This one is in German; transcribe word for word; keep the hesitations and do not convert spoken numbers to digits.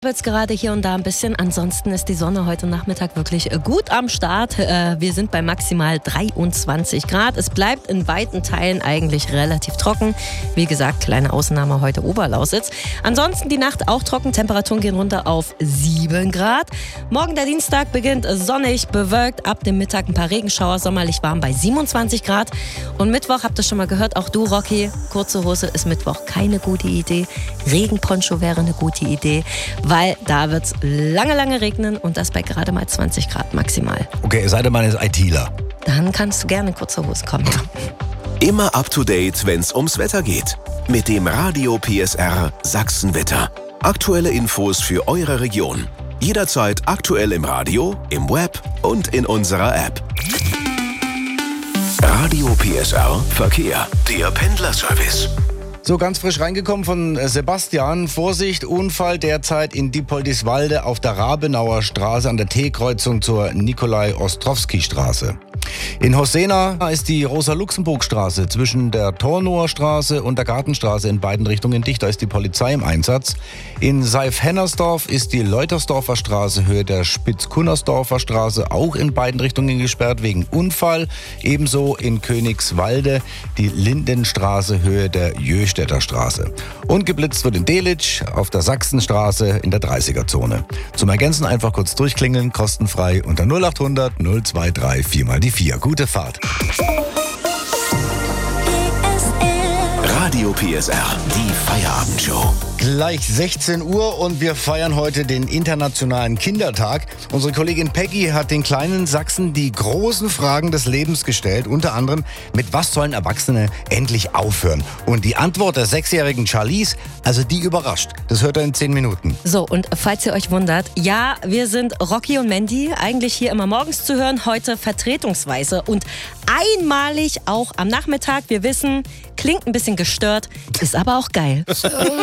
Wird gerade hier und da ein bisschen. Ansonsten ist die Sonne heute Nachmittag wirklich gut am Start. Wir sind bei maximal dreiundzwanzig Grad. Es bleibt in weiten Teilen eigentlich relativ trocken. Wie gesagt, kleine Ausnahme heute Oberlausitz. Ansonsten die Nacht auch trocken. Temperaturen gehen runter auf sieben Grad. Morgen der Dienstag beginnt sonnig, bewölkt. Ab dem Mittag ein paar Regenschauer, sommerlich warm bei siebenundzwanzig Grad. Und Mittwoch, habt ihr schon mal gehört, auch du, Rocky, kurze Hose ist Mittwoch keine gute Idee. Regenponcho wäre eine gute Idee, weil da wird es lange, lange regnen und das bei gerade mal zwanzig Grad maximal. Okay, seid ihr mal ein ITler. Dann kannst du gerne in kurzer Hose kommen. Immer up to date, wenn's ums Wetter geht. Mit dem Radio P S R Sachsenwetter. Aktuelle Infos für eure Region. Jederzeit aktuell im Radio, im Web und in unserer App. Radio P S R Verkehr. Der Pendlerservice. So, ganz frisch reingekommen von Sebastian. Vorsicht, Unfall derzeit in Diepoldiswalde auf der Rabenauer Straße an der T-Kreuzung zur Nikolai-Ostrowski-Straße. In Hosena ist die Rosa-Luxemburg-Straße zwischen der Tornower Straße und der Gartenstraße in beiden Richtungen dicht. Da ist die Polizei im Einsatz. In Seif-Hennersdorf ist die Leutersdorfer Straße Höhe der Spitz-Kunnersdorfer Straße auch in beiden Richtungen gesperrt wegen Unfall. Ebenso in Königswalde die Lindenstraße Höhe der Jöstädter Straße. Und geblitzt wird in Delitzsch auf der Sachsenstraße in der dreißiger-Zone. Zum Ergänzen einfach kurz durchklingeln, kostenfrei unter null acht hundert null zwei drei vier mal die vier. Gute Fahrt. Radio P S R, die Feierabendshow. Gleich sechzehn Uhr und wir feiern heute den Internationalen Kindertag. Unsere Kollegin Peggy hat den kleinen Sachsen die großen Fragen des Lebens gestellt. Unter anderem, mit was sollen Erwachsene endlich aufhören? Und die Antwort der sechsjährigen Charlize, also die überrascht. Das hört er in zehn Minuten. So, und falls ihr euch wundert, ja, wir sind Rocky und Mandy, eigentlich hier immer morgens zu hören, heute vertretungsweise und einmalig auch am Nachmittag. Wir wissen, klingt ein bisschen gestört, ist aber auch geil.